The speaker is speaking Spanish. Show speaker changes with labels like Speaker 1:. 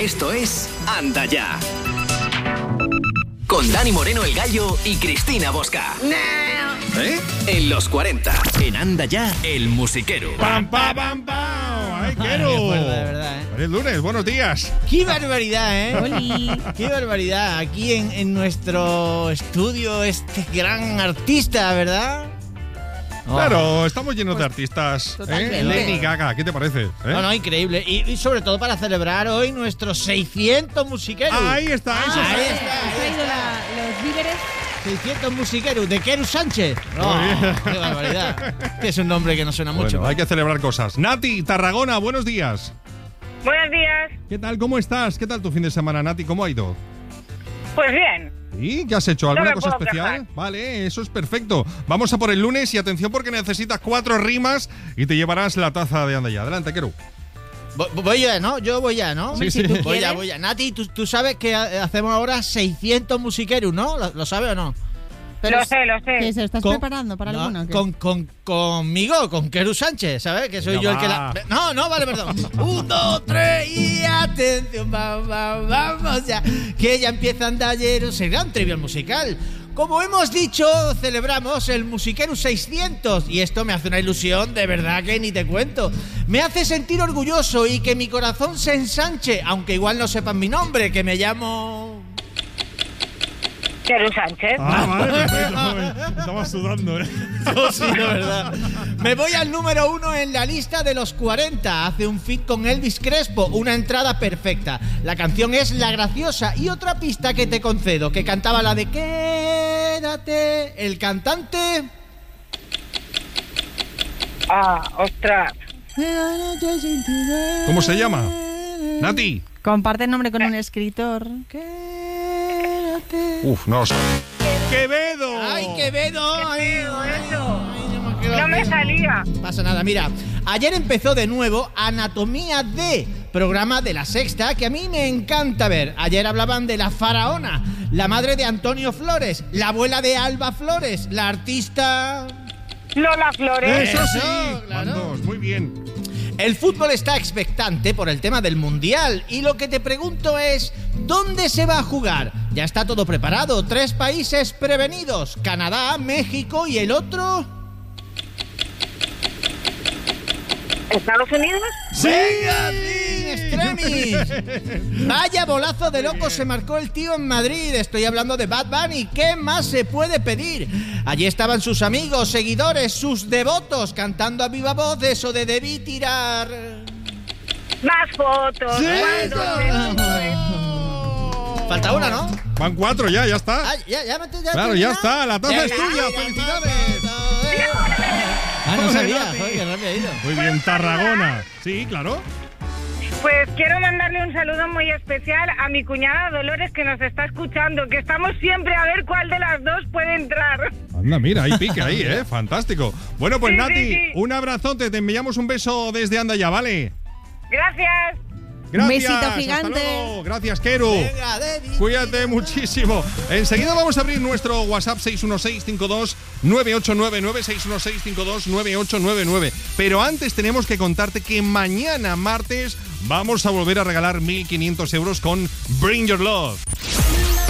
Speaker 1: Esto es Anda Ya. Con Dani Moreno el Gallo y Cristina Bosca. En los 40. En Anda Ya, el musiquero.
Speaker 2: ¡Pam, pam, pam, pam! ¡Ay, quiero!
Speaker 3: Qué fuerte, de verdad, ¿eh?
Speaker 2: Es lunes, buenos días.
Speaker 3: ¡Qué barbaridad, eh!
Speaker 4: ¡Oli!
Speaker 3: ¡Qué barbaridad! Aquí en nuestro estudio, este gran artista, ¿verdad?
Speaker 2: Claro, estamos llenos de artistas.
Speaker 4: totalmente.
Speaker 2: Lady Gaga, ¿qué te parece?
Speaker 3: No, increíble. Y sobre todo para celebrar hoy nuestros 600 musiqueros.
Speaker 2: Ahí está, eso
Speaker 3: Ahí
Speaker 2: es.
Speaker 3: está.
Speaker 4: ¿Has traído los víveres?
Speaker 3: 600 musiqueros de Keru Sánchez.
Speaker 2: Muy bien.
Speaker 3: ¡Qué barbaridad! Que es un nombre que no suena mucho.
Speaker 2: Bueno, hay que celebrar cosas. Nati, Tarragona, buenos días.
Speaker 5: Buenos días.
Speaker 2: ¿Qué tal? ¿Cómo estás? ¿Qué tal tu fin de semana, Nati? ¿Cómo ha ido?
Speaker 5: Pues bien.
Speaker 2: ¿Y qué has hecho? ¿Alguna
Speaker 5: me
Speaker 2: cosa
Speaker 5: puedo
Speaker 2: especial?
Speaker 5: quejar.
Speaker 2: Vale, eso es perfecto. Vamos a por el lunes y atención porque necesitas 4 rimas y te llevarás la taza de Anda Ya. Adelante, Keru.
Speaker 3: Voy ya, ¿no? Yo voy ya, ¿no?
Speaker 2: Sí, sí.
Speaker 3: Voy ya. Nati, tú sabes que hacemos ahora 600 musiqueros, ¿no? ¿Lo sabes o no?
Speaker 5: Lo sé.
Speaker 4: ¿Qué, ¿se lo estás preparando para
Speaker 3: no,
Speaker 4: alguno? o qué?
Speaker 3: conmigo, con Keru Sánchez, ¿sabes? Que soy
Speaker 2: Venga,
Speaker 3: yo el que
Speaker 2: va.
Speaker 3: la... No, vale, perdón. 1, 2, 3 y atención, vamos ya. Que ya empieza Andallero, será un trivial musical. Como hemos dicho, celebramos el Musiquero 600 y esto me hace una ilusión, de verdad que ni te cuento. Me hace sentir orgulloso y que mi corazón se ensanche, aunque igual no sepan mi nombre, que me llamo...
Speaker 5: Keru Sánchez.
Speaker 2: Vale, perfecto. Estaba sudando, ¿eh?
Speaker 3: Oh, sí, de verdad. Me voy al número 1 en la lista de los 40. Hace un feat con Elvis Crespo, una entrada perfecta. La canción es La Graciosa y otra pista que te concedo, que cantaba la de Quédate. El cantante...
Speaker 5: Ostras.
Speaker 2: ¿Cómo se llama? Nati.
Speaker 4: Comparte el nombre con un escritor.
Speaker 3: Quédate.
Speaker 2: Uf, no sé. ¡Quevedo!
Speaker 3: ¡Ay, Quevedo! ¡Ay,
Speaker 5: No me salía.
Speaker 3: Pasa nada, mira, ayer empezó de nuevo Anatomía de, programa de La Sexta, que a mí me encanta ver. Ayer hablaban de la faraona, la madre de Antonio Flores, la abuela de Alba Flores, la artista...
Speaker 5: Lola Flores.
Speaker 2: ¡Eso sí!
Speaker 3: Eso, claro.
Speaker 2: Van dos, muy bien.
Speaker 3: El fútbol está expectante por el tema del Mundial y lo que te pregunto es, ¿dónde se va a jugar? Ya está todo preparado, 3 países prevenidos, Canadá, México y el otro...
Speaker 5: ¿Estados Unidos?
Speaker 3: ¡Venga, sí, extremis! Vaya bolazo de loco se marcó el tío en Madrid. Estoy hablando de Bad Bunny. ¿Qué más se puede pedir? Allí estaban sus amigos, seguidores, sus devotos, cantando a viva voz eso de debí tirar.
Speaker 5: Más fotos.
Speaker 3: ¡Sí!
Speaker 5: ¿Cuándo?
Speaker 3: Falta una, ¿no?
Speaker 2: Van 4 ya está.
Speaker 3: Ah, ya
Speaker 2: Claro, ya está. La taza es
Speaker 3: Venga,
Speaker 2: tuya.
Speaker 3: venga,
Speaker 2: ¡Felicidades!
Speaker 3: Ah, no sabía. Joder, qué rápido ha ido.
Speaker 2: Muy bien, Tarragona. Sí, claro.
Speaker 5: Pues quiero mandarle un saludo muy especial a mi cuñada Dolores que nos está escuchando, que estamos siempre a ver cuál de las dos puede entrar.
Speaker 2: Anda, mira, hay pique ahí, ¿eh? Fantástico. Bueno, pues
Speaker 5: Sí,
Speaker 2: Nati,
Speaker 5: sí, sí.
Speaker 2: un abrazote. Te enviamos un beso desde Anda Ya, ¿vale?
Speaker 5: Gracias.
Speaker 2: Gracias.
Speaker 4: besito
Speaker 2: hasta
Speaker 4: gigante.
Speaker 2: luego. Gracias, Keru.
Speaker 3: Venga, Debbie.
Speaker 2: Cuídate muchísimo. Enseguida vamos a abrir nuestro WhatsApp 616-52-9899, 616-52-9899. Pero antes tenemos que contarte que mañana martes vamos a volver a regalar 1.500 euros con Bring Your Love.